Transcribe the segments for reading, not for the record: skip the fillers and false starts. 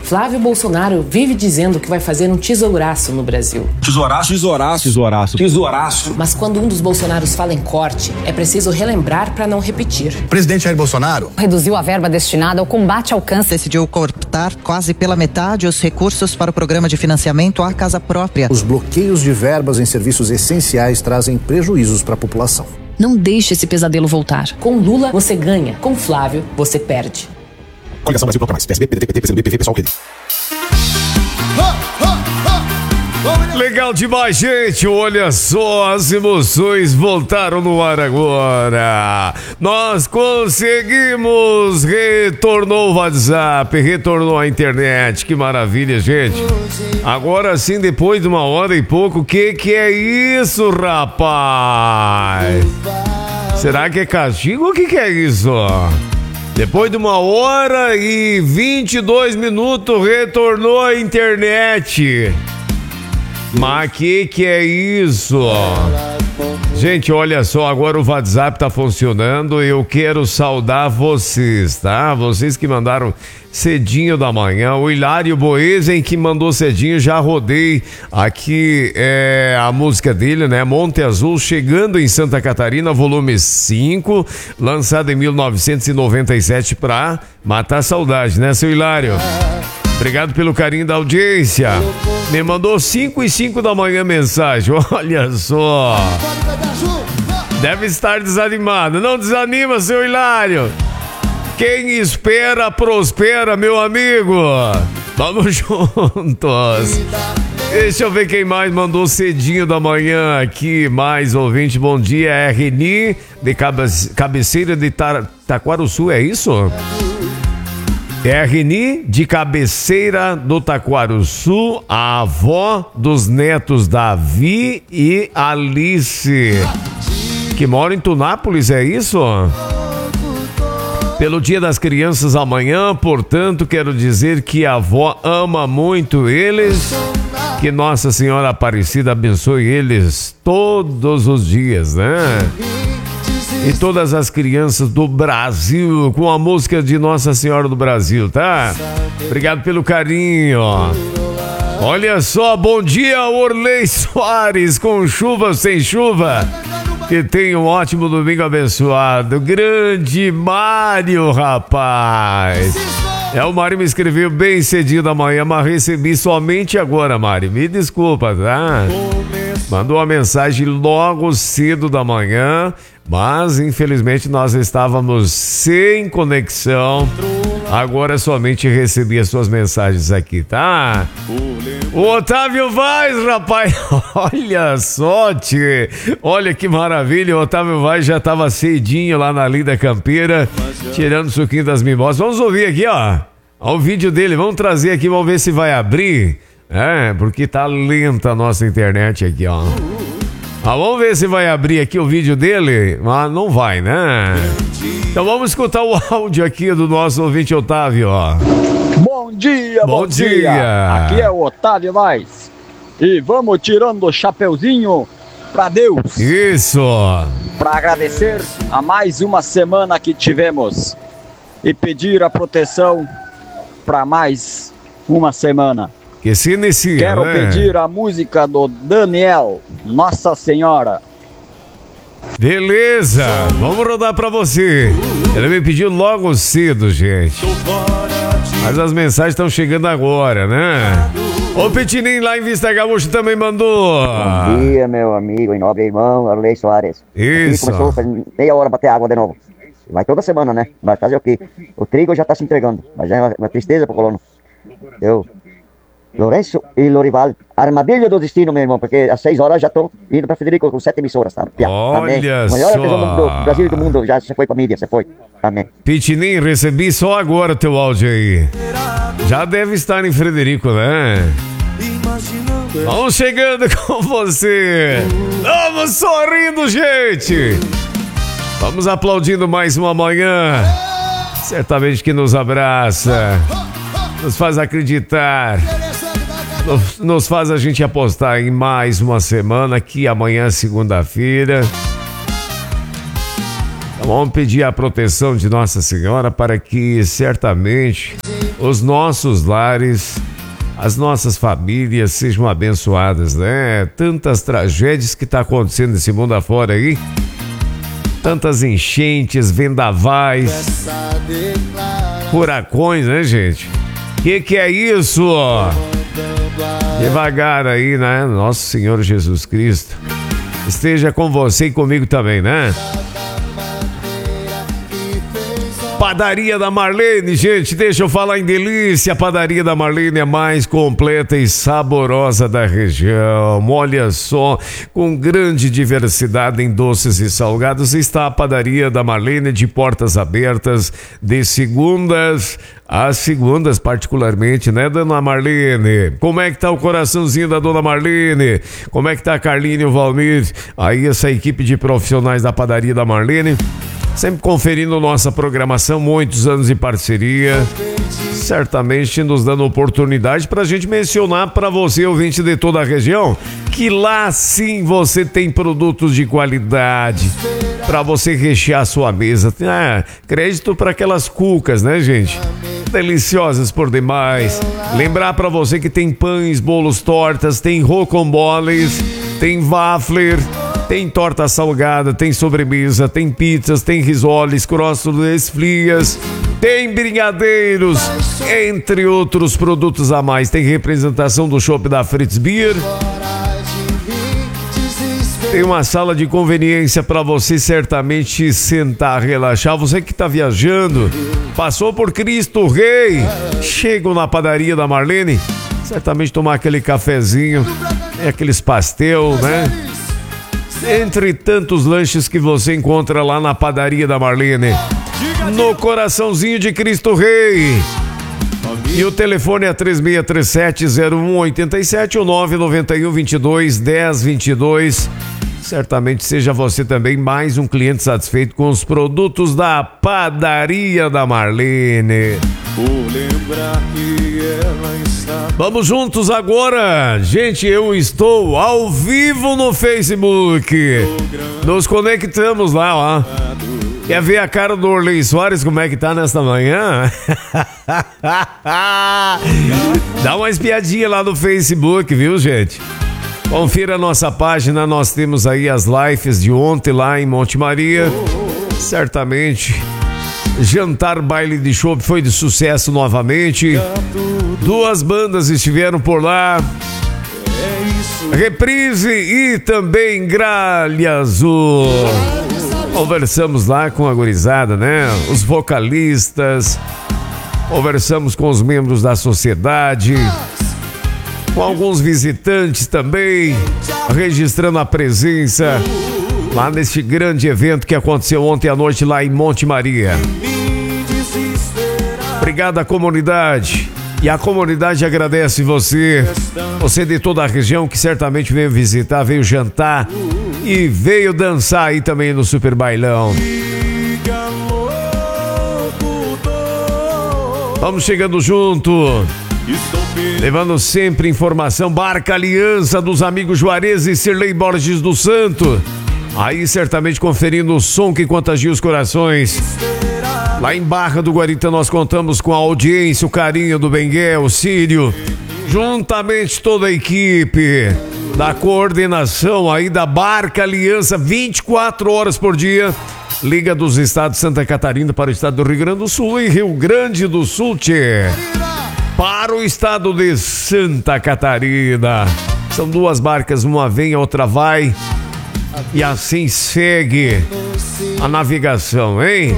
Flávio Bolsonaro vive dizendo que vai fazer um tesouraço no Brasil. Tesouraço? Tesouraço. Tesouraço. Tesouraço. Mas quando um dos Bolsonaros fala em corte, é preciso relembrar para não repetir. O presidente Jair Bolsonaro reduziu a verba destinada ao combate ao câncer. Decidiu cortar quase pela metade os recursos para o programa de financiamento à casa própria. Os bloqueios de verbas em serviços essenciais trazem prejuízos para a população. Não deixe esse pesadelo voltar. Com Lula, você ganha. Com Flávio, você perde. Coligação Brasil Toca Mais. PSB, PDT, PCdoB, PV, PSOL, Rede. Legal demais, gente. Olha só, as emoções voltaram no ar agora. Nós conseguimos. Retornou o WhatsApp, retornou a internet. Que maravilha, gente. Agora sim, depois de 1h e pouco, o que é isso, rapaz? Será que é castigo ou o que é isso? Depois de 1h e 22 minutos, retornou a internet. Mas que é isso? Gente, olha só, agora o WhatsApp tá funcionando. Eu quero saudar vocês, tá? Vocês que mandaram cedinho da manhã. O Hilário Boezen que mandou cedinho, já rodei aqui a música dele, né? Monte Azul, chegando em Santa Catarina, volume 5, lançado em 1997 pra matar a saudade, né, seu Hilário? Obrigado pelo carinho da audiência. Me mandou 5h05 da manhã mensagem. Olha só. Deve estar desanimado. Não desanima, seu Hilário. Quem espera, prospera, meu amigo. Vamos juntos. Deixa eu ver quem mais mandou cedinho da manhã aqui. Mais ouvinte, bom dia. É Reni, de Cabeceira de Taquaruçu, é isso? É a Reni, de Cabeceira do Taquaruçu, a avó dos netos Davi e Alice, que mora em Tunápolis, é isso? Pelo Dia das Crianças amanhã, portanto, quero dizer que a avó ama muito eles, que Nossa Senhora Aparecida abençoe eles todos os dias, né? E todas as crianças do Brasil, com a música de Nossa Senhora do Brasil, tá? Obrigado pelo carinho. Olha só, bom dia, Orley Soares, com chuva ou sem chuva. Que tenha um ótimo domingo abençoado. Grande Mário, rapaz. O Mário me escreveu bem cedinho da manhã, mas recebi somente agora, Mário. Me desculpa, tá? Mandou uma mensagem logo cedo da manhã, mas infelizmente nós estávamos sem conexão. Agora somente recebi as suas mensagens aqui, tá? O Otávio Vaz, rapaz, olha só, tchê. Olha que maravilha, o Otávio Vaz já estava cedinho lá na Linda Campeira, tirando o suquinho das mimosas. Vamos ouvir aqui, ó, o vídeo dele, vamos trazer aqui, vamos ver se vai abrir. Porque tá lenta a nossa internet aqui, ó. Vamos ver se vai abrir aqui o vídeo dele. Mas não vai, né? Então vamos escutar o áudio aqui do nosso ouvinte Otávio, ó. Bom dia, bom dia. Aqui é o Otávio Vaz. E vamos tirando o chapeuzinho pra Deus. Isso. Pra agradecer a mais uma semana que tivemos e pedir a proteção pra mais uma semana. Que se inicia, Quero pedir a música do Daniel, Nossa Senhora. Beleza, vamos rodar pra você. Ele me pediu logo cedo, gente. Mas as mensagens estão chegando agora, né? O Petininho lá em Vista Gaúcha também mandou. Bom dia, meu amigo e nobre irmão Arley Soares. Isso. Aqui começou faz meia hora a bater água de novo. Vai toda semana, né? Vai fazer o quê? O trigo já tá se entregando, mas é uma tristeza pro colono. Lourenço e Lorival, armadilha do destino, meu irmão, porque às 6 horas já tô indo pra Federico com 7 emissoras, tá? Olha só. Maior só. do Brasil e do mundo, já você foi pra mídia, você foi. Amém. Petininho, recebi só agora teu áudio aí. Já deve estar em Frederico, né? Vamos chegando com você. Vamos sorrindo, gente. Vamos aplaudindo mais uma manhã. Certamente que nos abraça, nos faz acreditar, nos faz a gente apostar em mais uma semana, que amanhã é segunda-feira. Então Vamos pedir a proteção de Nossa Senhora para que certamente os nossos lares, as nossas famílias sejam abençoadas, né? Tantas tragédias que tá acontecendo nesse mundo afora aí. Tantas enchentes, vendavais, furacões, né, gente? Que é isso? Devagar aí, né? Nosso Senhor Jesus Cristo esteja com você e comigo também, né? Padaria da Marlene, gente, deixa eu falar em delícia. A Padaria da Marlene é a mais completa e saborosa da região. Olha só, com grande diversidade em doces e salgados, está a Padaria da Marlene de portas abertas de segundas às segundas, particularmente, né, Dona Marlene? Como é que tá o coraçãozinho da Dona Marlene? Como é que tá a Carlinha e o Valmir? Aí essa equipe de profissionais da Padaria da Marlene, sempre conferindo nossa programação, muitos anos de parceria, certamente nos dando oportunidade para a gente mencionar para você, ouvinte de toda a região, que lá sim você tem produtos de qualidade para você rechear a sua mesa. Crédito para aquelas cucas, né, gente? Deliciosas por demais. Lembrar para você que tem pães, bolos, tortas, tem rocamboles, tem waffler, tem torta salgada, tem sobremesa, tem pizzas, tem risoles, crostas, frias, tem brigadeiros, entre outros produtos a mais. Tem representação do chopp da Fritz Beer. Tem uma sala de conveniência para você certamente sentar, relaxar. Você que está viajando, passou por Cristo Rei, chegou na Padaria da Marlene, certamente tomar aquele cafezinho, aqueles pastel, né? Entre tantos lanches que você encontra lá na Padaria da Marlene, no coraçãozinho de Cristo Rei. E o telefone é 3637-0187 ou 991-22-1022. Certamente seja você também mais um cliente satisfeito com os produtos da Padaria da Marlene. Vamos juntos agora. Gente, eu estou ao vivo no Facebook. Nos conectamos lá, ó. Quer ver a cara do Orley Soares, como é que tá nesta manhã? Dá uma espiadinha lá no Facebook, viu, gente? Confira a nossa página, nós temos aí as lives de ontem lá em Monte Maria. Certamente, jantar, baile de chopp foi de sucesso novamente. 2 bandas estiveram por lá. Reprise e também Gralha Azul. Conversamos lá com a gurizada, né? Os vocalistas. Conversamos com os membros da sociedade, com alguns visitantes também, registrando a presença lá neste grande evento que aconteceu ontem à noite lá em Monte Maria. Obrigado à comunidade. E a comunidade agradece você de toda a região que certamente veio visitar, veio jantar e veio dançar aí também no Super Bailão. Vamos chegando junto, levando sempre informação. Barca Aliança dos amigos Juarez e Sirlei Borges do Santo. Aí certamente conferindo o som que contagia os corações. Lá em Barra do Guarita nós contamos com a audiência, o carinho do Benguel, o Sírio, juntamente toda a equipe da coordenação aí da Barca Aliança, 24 horas por dia. Liga dos estados de Santa Catarina para o estado do Rio Grande do Sul e Rio Grande do Sul, para o estado de Santa Catarina. São 2 barcas, uma vem, a outra vai. E assim segue a navegação, hein?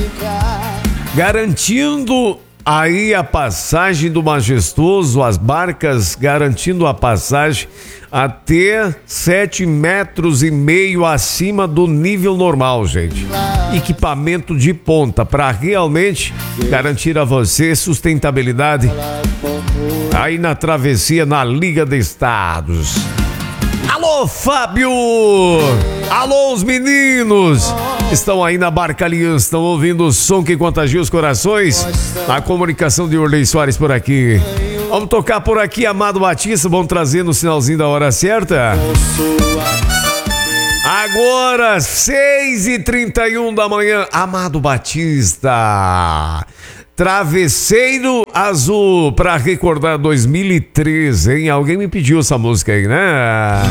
Garantindo aí a passagem do Majestoso, as barcas garantindo a passagem até 7,5 metros acima do nível normal, gente. Equipamento de ponta para realmente garantir a você sustentabilidade aí na travessia na Liga de Estados. Alô, Fábio! Alô, os meninos! Estão aí na Barca Aliança, estão ouvindo o som que contagia os corações. A comunicação de Orley Soares por aqui. Vamos tocar por aqui, Amado Batista, vamos trazer no sinalzinho da hora certa. Agora, 6h31 da manhã, Amado Batista. Travesseiro Azul, pra recordar 2013, hein? Alguém me pediu essa música aí, né?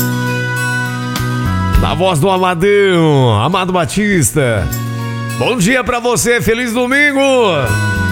Na voz do Amadão, Amado Batista. Bom dia pra você, feliz domingo!